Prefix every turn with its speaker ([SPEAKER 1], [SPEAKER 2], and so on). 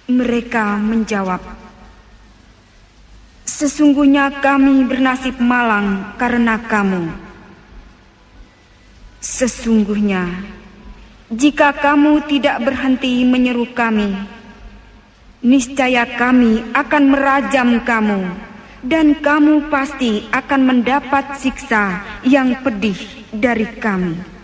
[SPEAKER 1] Mereka menjawab, "Sesungguhnya kami bernasib malang karena kamu. Sesungguhnya, jika kamu tidak berhenti menyeru kami, niscaya kami akan merajam kamu, dan kamu pasti akan mendapat siksa yang pedih dari kami."